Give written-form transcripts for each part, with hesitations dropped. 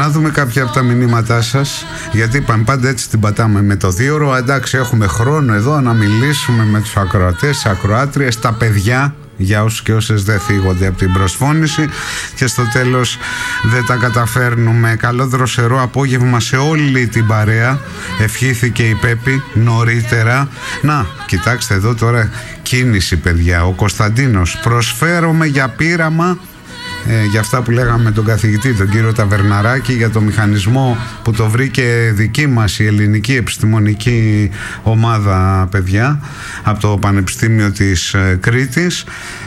να δούμε κάποια από τα μηνύματά σας, γιατί είπαμε πάντα έτσι την πατάμε με το 2ωρο. Εντάξει, έχουμε χρόνο εδώ να μιλήσουμε με τους ακροατές, τις ακροάτριες, τα παιδιά, για όσους και όσες δεν θίγονται από την προσφώνηση, και στο τέλος δεν τα καταφέρνουμε. Καλό δροσερό απόγευμα σε όλη την παρέα, ευχήθηκε η Πέπη νωρίτερα. Να, κοιτάξτε εδώ τώρα κίνηση, παιδιά. Ο Κωνσταντίνος: προσφέρομαι για πείραμα, για αυτά που λέγαμε με τον καθηγητή, τον κύριο Ταβερναράκη, για το μηχανισμό που το βρήκε δική μας η ελληνική επιστημονική ομάδα, παιδιά, από το Πανεπιστήμιο της Κρήτης,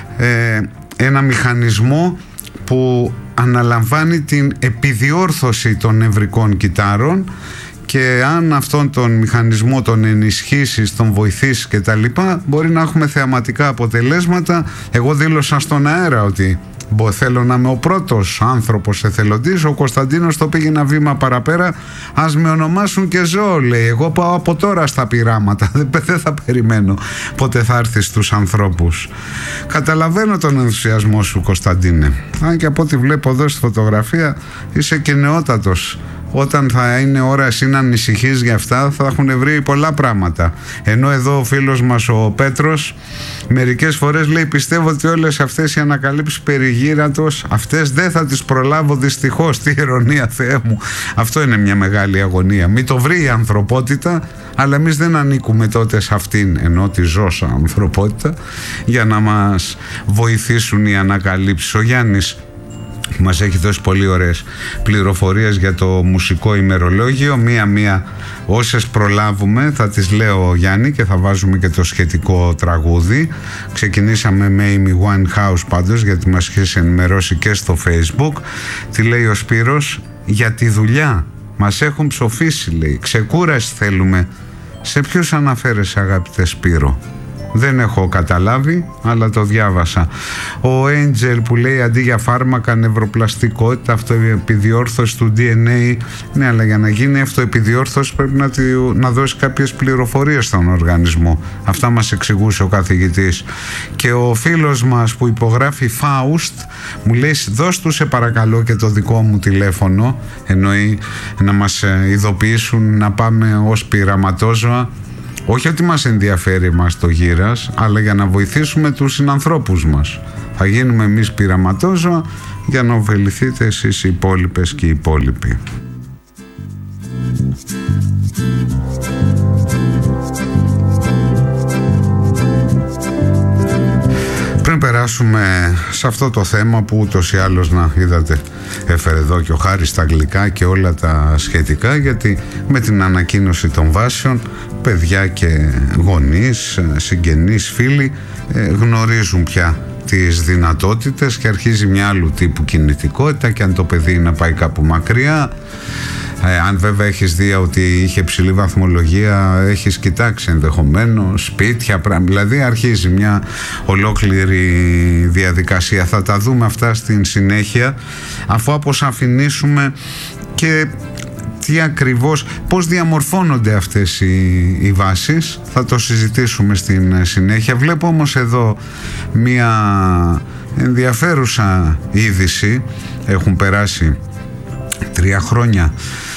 ένα μηχανισμό που αναλαμβάνει την επιδιόρθωση των νευρικών κυττάρων, και αν αυτόν τον μηχανισμό τον ενισχύσεις, τον βοηθήσεις και τα λοιπά, μπορεί να έχουμε θεαματικά αποτελέσματα. Εγώ δήλωσα στον αέρα ότι θέλω να είμαι ο πρώτος άνθρωπος εθελοντής. Ο Κωνσταντίνος το πήγε ένα βήμα παραπέρα. Ας με ονομάσουν και ζώο, λέει. Εγώ πάω από τώρα στα πειράματα. Δεν θα περιμένω πότε θα έρθει στους ανθρώπους. Καταλαβαίνω τον ενθουσιασμό σου, Κωνσταντίνε. Αν και από ό,τι βλέπω εδώ στη φωτογραφία είσαι και νεότατος. Όταν θα είναι ώρα εσύ να ανησυχείς για αυτά, θα έχουν βρει πολλά πράγματα. Ενώ εδώ ο φίλος μας ο Πέτρος μερικές φορές λέει: πιστεύω ότι όλες αυτές οι ανακαλύψεις περί γύρατος, αυτές δεν θα τις προλάβω δυστυχώς. Τι ειρωνία, Θεέ μου. Αυτό είναι μια μεγάλη αγωνία. Μην το βρει η ανθρωπότητα, αλλά εμείς δεν ανήκουμε τότε σε αυτήν, ενώ τη ζώσα ανθρωπότητα, για να μας βοηθήσουν οι ανακαλύψεις. Ο Γιάννης μας έχει δώσει πολύ ωραίες πληροφορίες για το μουσικό ημερολόγιο. Μία-μία όσες προλάβουμε θα τις λέω, Γιάννη, και θα βάζουμε και το σχετικό τραγούδι. Ξεκινήσαμε με Amy Winehouse πάντως, γιατί μας έχει ενημερώσει και στο Facebook. Τι λέει ο Σπύρος? Για τη δουλειά μας έχουν ψοφήσει, λέει. Ξεκούραση θέλουμε. Σε ποιους αναφέρεσαι, αγαπητέ Σπύρο? Δεν έχω καταλάβει, αλλά το διάβασα. Ο Angel που λέει: αντί για φάρμακα, νευροπλαστικότητα, αυτοεπιδιόρθωση του DNA. Ναι, αλλά για να γίνει αυτοεπιδιόρθωση πρέπει να δώσει κάποιες πληροφορίες στον οργανισμό. Αυτά μας εξηγούσε ο καθηγητής. Και ο φίλος μας που υπογράφει Faust μου λέει: δώσ' του σε παρακαλώ και το δικό μου τηλέφωνο. Εννοεί να μας ειδοποιήσουν να πάμε ως πειραματόζωα. Όχι ότι μας ενδιαφέρει εμάς το γύρας, αλλά για να βοηθήσουμε τους συνανθρώπους μας. Θα γίνουμε εμείς πειραματόζωα για να ωφεληθείτε εσείς οι υπόλοιπες και οι υπόλοιποι. Πριν περάσουμε σε αυτό το θέμα που ούτως ή άλλως, να είδατε, έφερε εδώ και ο Χάρης στα αγγλικά και όλα τα σχετικά, γιατί με την ανακοίνωση των βάσεων παιδιά και γονείς, συγγενείς, φίλοι γνωρίζουν πια τις δυνατότητες και αρχίζει μια άλλου τύπου κινητικότητα, και αν το παιδί να πάει κάπου μακριά, αν βέβαια έχεις δει ότι είχε ψηλή βαθμολογία, έχεις κοιτάξει ενδεχομένως σπίτια, δηλαδή αρχίζει μια ολόκληρη διαδικασία. Θα τα δούμε αυτά στην συνέχεια, αφού αποσαφηνίσουμε και τι ακριβώς, πώς διαμορφώνονται αυτές οι βάσεις. Θα το συζητήσουμε στην συνέχεια. Βλέπω όμως εδώ μια ενδιαφέρουσα είδηση. Έχουν περάσει 3 χρόνια,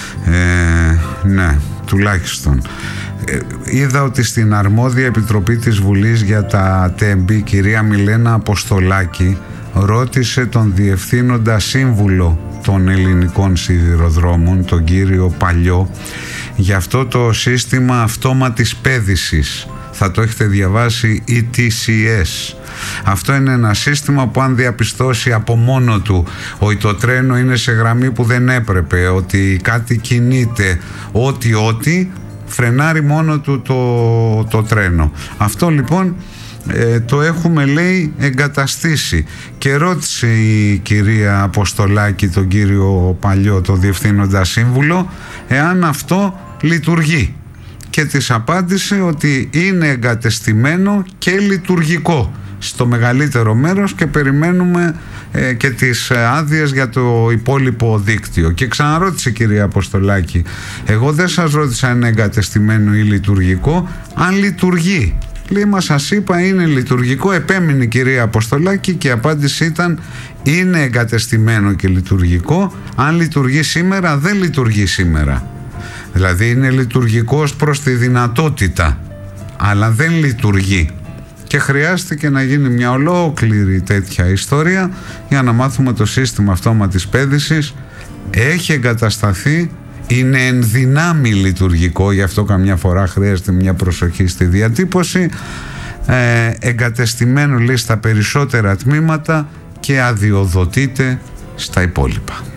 ναι, τουλάχιστον. Είδα ότι στην αρμόδια επιτροπή της Βουλής για τα TMB, κυρία Μιλένα Αποστολάκη, ρώτησε τον διευθύνοντα σύμβουλο των ελληνικών σιδηροδρόμων, τον κύριο Παλιό, για αυτό το σύστημα αυτόματης πέδησης. Θα το έχετε διαβάσει, ETCS. Αυτό είναι ένα σύστημα που αν διαπιστώσει από μόνο του ότι το τρένο είναι σε γραμμή που δεν έπρεπε, ότι κάτι κινείται, ότι φρενάρει μόνο του το τρένο. Αυτό λοιπόν το έχουμε, λέει, εγκαταστήσει. Και ρώτησε η κυρία Αποστολάκη τον κύριο Παλιό, το διευθύνοντα σύμβουλο, εάν αυτό λειτουργεί. Και της απάντησε ότι είναι εγκατεστημένο και λειτουργικό στο μεγαλύτερο μέρος, και περιμένουμε και τις άδειες για το υπόλοιπο δίκτυο. Και ξαναρώτησε η κυρία Αποστολάκη: εγώ δεν σας ρώτησα αν είναι εγκατεστημένο ή λειτουργικό, αν λειτουργεί. Λέει: μα σας είπα είναι λειτουργικό. Επέμεινε η κυρία Αποστολάκη και η απάντηση ήταν: είναι εγκατεστημένο και λειτουργικό. Αν λειτουργεί σήμερα, δεν λειτουργεί σήμερα. Δηλαδή είναι λειτουργικό ως προς τη δυνατότητα, αλλά δεν λειτουργεί. Και χρειάστηκε να γίνει μια ολόκληρη τέτοια ιστορία για να μάθουμε το σύστημα αυτόματης πέδησης έχει εγκατασταθεί, είναι εν δυνάμει λειτουργικό, γι' αυτό καμιά φορά χρειάζεται μια προσοχή στη διατύπωση, εγκατεστημένο λέει στα περισσότερα τμήματα και αδειοδοτείται στα υπόλοιπα.